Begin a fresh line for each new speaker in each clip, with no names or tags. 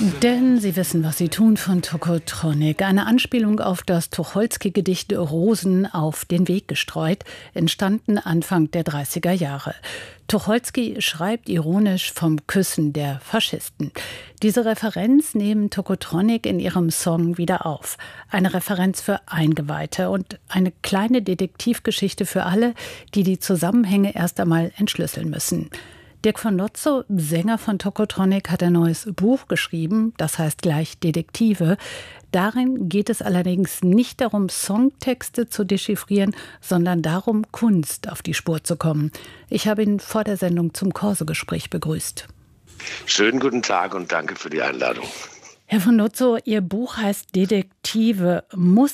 Denn sie wissen, was sie tun von Tokotronic. Eine Anspielung auf das Tucholsky-Gedicht Rosen auf den Weg gestreut, entstanden Anfang der 30er Jahre. Tucholsky schreibt ironisch vom Küssen der Faschisten. Diese Referenz nehmen Tokotronic in ihrem Song wieder auf. Eine Referenz für Eingeweihte und eine kleine Detektivgeschichte für alle, die die Zusammenhänge erst einmal entschlüsseln müssen. Dirk von Notzow, Sänger von Tokotronic, hat ein neues Buch geschrieben, das heißt gleich Detektive. Darin geht es allerdings nicht darum, Songtexte zu dechiffrieren, sondern darum, Kunst auf die Spur zu kommen. Ich habe ihn vor der Sendung zum Corso-Gespräch begrüßt.
Schönen guten Tag und danke für die Einladung.
Herr von Notzow, Ihr Buch heißt Detektive.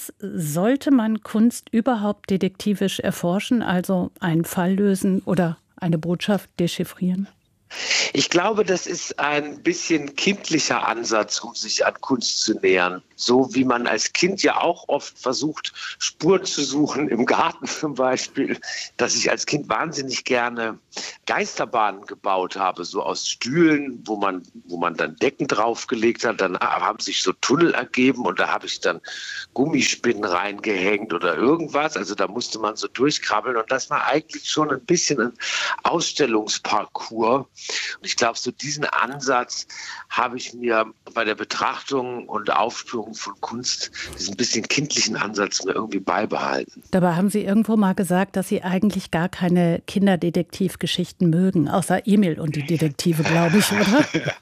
Sollte man Kunst überhaupt detektivisch erforschen, also einen Fall lösen oder eine Botschaft dechiffrieren?
Ich glaube, das ist ein bisschen kindlicher Ansatz, um sich an Kunst zu nähern. So wie man als Kind ja auch oft versucht, Spuren zu suchen, im Garten zum Beispiel, dass ich als Kind wahnsinnig gerne Geisterbahnen gebaut habe, so aus Stühlen, wo man dann Decken draufgelegt hat. Dann haben sich so Tunnel ergeben und da habe ich dann Gummispinnen reingehängt oder irgendwas. Also da musste man so durchkrabbeln und das war eigentlich schon ein bisschen ein Ausstellungsparcours. Und ich glaube, so diesen Ansatz habe ich mir bei der Betrachtung und Aufspürung von Kunst, diesen bisschen kindlichen Ansatz mir irgendwie beibehalten.
Dabei haben Sie irgendwo mal gesagt, dass Sie eigentlich gar keine Kinderdetektivgeschichten mögen, außer Emil und die Detektive, glaube ich, oder?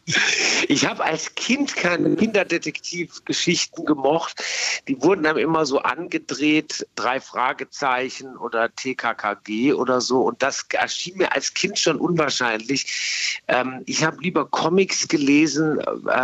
Ich habe als Kind keine Kinderdetektivgeschichten gemocht. Die wurden dann immer so angedreht, 3 Fragezeichen oder TKKG oder so. Und das erschien mir als Kind schon unwahrscheinlich. Ich habe lieber Comics gelesen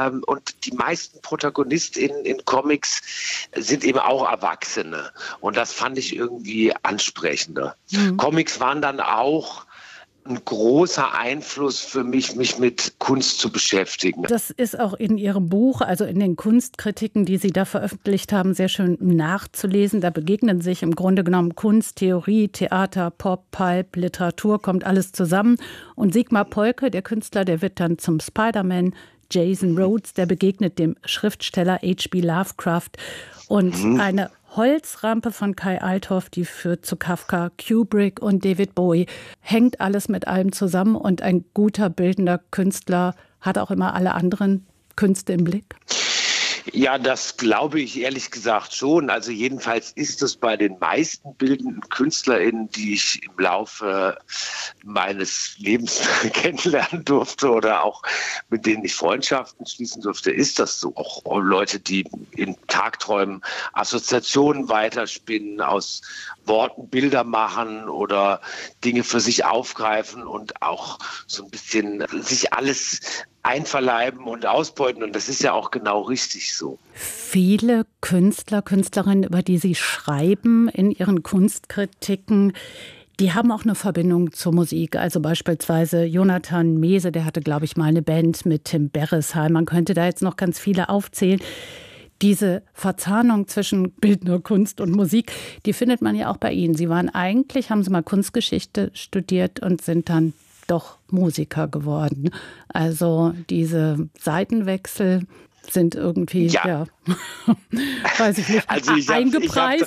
und die meisten ProtagonistInnen in Comics sind eben auch Erwachsene. Und das fand ich irgendwie ansprechender. Comics waren dann auch ein großer Einfluss für mich mit Kunst zu beschäftigen.
Das ist auch in Ihrem Buch, also in den Kunstkritiken, die Sie da veröffentlicht haben, sehr schön nachzulesen. Da begegnen sich im Grunde genommen Kunst, Theorie, Theater, Pop, Pulp, Literatur, kommt alles zusammen. Und Sigmar Polke, der Künstler, der wird dann zum Spider-Man. Jason Rhodes, der begegnet dem Schriftsteller H.P. Lovecraft. Und eine Holzrampe von Kai Althoff, die führt zu Kafka, Kubrick und David Bowie. Hängt alles mit allem zusammen und ein guter bildender Künstler hat auch immer alle anderen Künste im Blick?
Ja, das glaube ich ehrlich gesagt schon. Also jedenfalls ist es bei den meisten bildenden KünstlerInnen, die ich im Laufe meines Lebens kennenlernen durfte oder auch mit denen ich Freundschaften schließen durfte, ist das so. Auch Leute, die in Tagträumen Assoziationen weiterspinnen, aus Worten Bilder machen oder Dinge für sich aufgreifen und auch so ein bisschen sich alles einverleiben und ausbeuten. Und das ist ja auch genau richtig so.
Viele Künstler, Künstlerinnen, über die Sie schreiben in Ihren Kunstkritiken, die haben auch eine Verbindung zur Musik. Also beispielsweise Jonathan Mese, der hatte, glaube ich, mal eine Band mit Tim Beresheim. Man könnte da jetzt noch ganz viele aufzählen. Diese Verzahnung zwischen bildender Kunst und Musik, die findet man ja auch bei Ihnen. Sie haben Sie mal Kunstgeschichte studiert und sind dann doch Musiker geworden. Also diese Seitenwechsel sind irgendwie, weiß ich nicht,
also
eingepreist.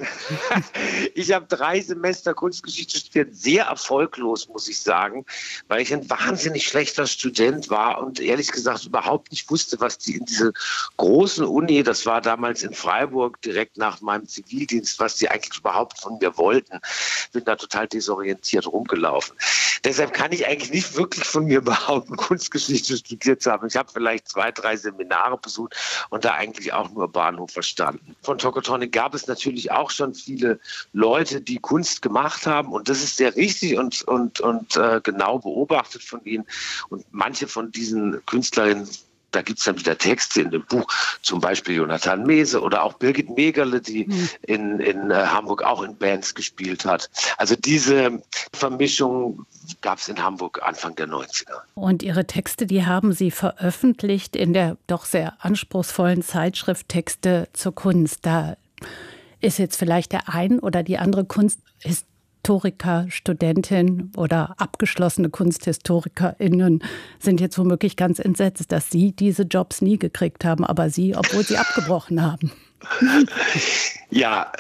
Ich habe 3 Semester Kunstgeschichte studiert, sehr erfolglos, muss ich sagen, weil ich ein wahnsinnig schlechter Student war und ehrlich gesagt überhaupt nicht wusste, was die in dieser großen Uni, das war damals in Freiburg, direkt nach meinem Zivildienst, was die eigentlich überhaupt von mir wollten. Bin da total desorientiert rumgelaufen. Deshalb kann ich eigentlich nicht wirklich von mir behaupten, Kunstgeschichte studiert zu haben. Ich habe vielleicht 2, 3 Seminare besucht und da eigentlich auch nur Bahnhof verstanden. Von Tokotronic gab es natürlich auch schon viele Leute, die Kunst gemacht haben und das ist sehr richtig und genau beobachtet von ihnen. Und manche von diesen Künstlerinnen, da gibt es dann wieder Texte in dem Buch, zum Beispiel Jonathan Mese oder auch Birgit Megerle, die in Hamburg auch in Bands gespielt hat. Also diese Vermischung gab es in Hamburg Anfang der 90er.
Und Ihre Texte, die haben Sie veröffentlicht in der doch sehr anspruchsvollen Zeitschrift Texte zur Kunst. Da ist jetzt vielleicht der ein oder die andere Kunst Historiker, Studentin oder abgeschlossene KunsthistorikerInnen sind jetzt womöglich ganz entsetzt, dass Sie diese Jobs nie gekriegt haben, aber Sie, obwohl Sie abgebrochen haben.
Ja,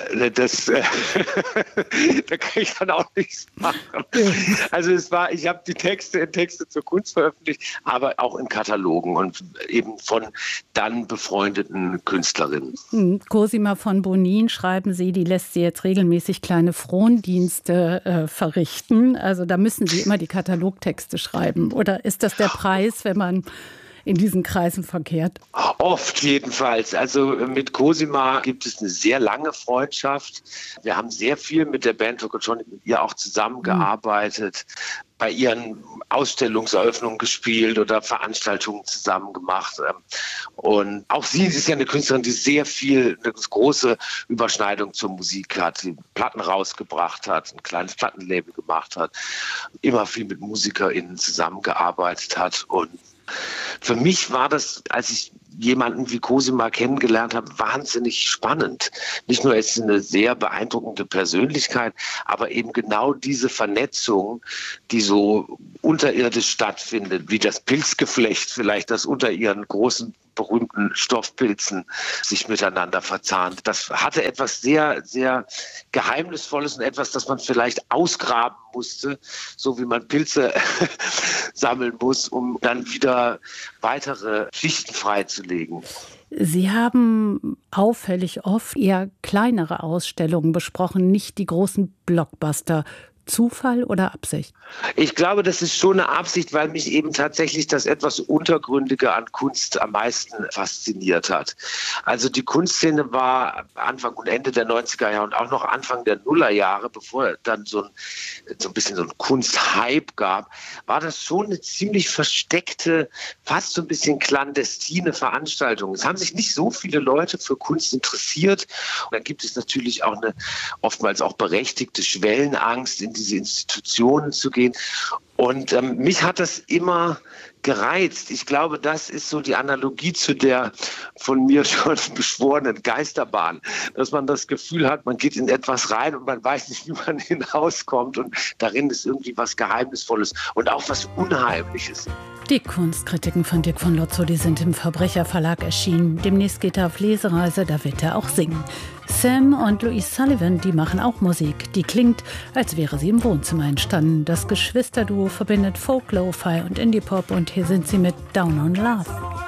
da kann ich dann auch nichts machen. Also ich habe die Texte zur Kunst veröffentlicht, aber auch in Katalogen und eben von dann befreundeten Künstlerinnen.
Cosima von Bonin, schreiben Sie, die lässt Sie jetzt regelmäßig kleine Frondienste verrichten. Also da müssen Sie immer die Katalogtexte schreiben. Oder ist das der Preis, wenn man in diesen Kreisen verkehrt?
Oft jedenfalls. Also mit Cosima gibt es eine sehr lange Freundschaft. Wir haben sehr viel mit der Band Tokotronic, mit ihr auch zusammengearbeitet, bei ihren Ausstellungseröffnungen gespielt oder Veranstaltungen zusammen gemacht. Und auch sie ist ja eine Künstlerin, die eine große Überschneidung zur Musik hat, die Platten rausgebracht hat, ein kleines Plattenlabel gemacht hat, immer viel mit MusikerInnen zusammengearbeitet hat. Und für mich war das, als ich jemanden wie Cosima kennengelernt habe, wahnsinnig spannend. Nicht nur ist sie eine sehr beeindruckende Persönlichkeit, aber eben genau diese Vernetzung, die so unterirdisch stattfindet, wie das Pilzgeflecht vielleicht, das unter ihren großen berühmten Stoffpilzen sich miteinander verzahnt. Das hatte etwas sehr, sehr Geheimnisvolles und etwas, das man vielleicht ausgraben musste, so wie man Pilze sammeln muss, um dann wieder weitere Schichten freizulegen.
Sie haben auffällig oft eher kleinere Ausstellungen besprochen, nicht die großen Blockbuster. Zufall oder Absicht?
Ich glaube, das ist schon eine Absicht, weil mich eben tatsächlich das etwas Untergründige an Kunst am meisten fasziniert hat. Also die Kunstszene war Anfang und Ende der 90er Jahre und auch noch Anfang der Nullerjahre, bevor dann so ein bisschen so ein Kunsthype gab, war das schon eine ziemlich versteckte, fast so ein bisschen clandestine Veranstaltung. Es haben sich nicht so viele Leute für Kunst interessiert. Und dann gibt es natürlich auch eine oftmals auch berechtigte Schwellenangst, in diese Institutionen zu gehen. Und mich hat das immer gereizt. Ich glaube, das ist so die Analogie zu der von mir schon beschworenen Geisterbahn, dass man das Gefühl hat, man geht in etwas rein und man weiß nicht, wie man hinauskommt. Und darin ist irgendwie was Geheimnisvolles und auch was Unheimliches.
Die Kunstkritiken von Dirk von Lotzo, die sind im Verbrecherverlag erschienen. Demnächst geht er auf Lesereise, da wird er auch singen. Sam und Louise Sullivan, die machen auch Musik. Die klingt, als wäre sie im Wohnzimmer entstanden. Das Geschwisterduo verbindet Folk, Lo-Fi und Indie-Pop und hier sind sie mit Down on Love.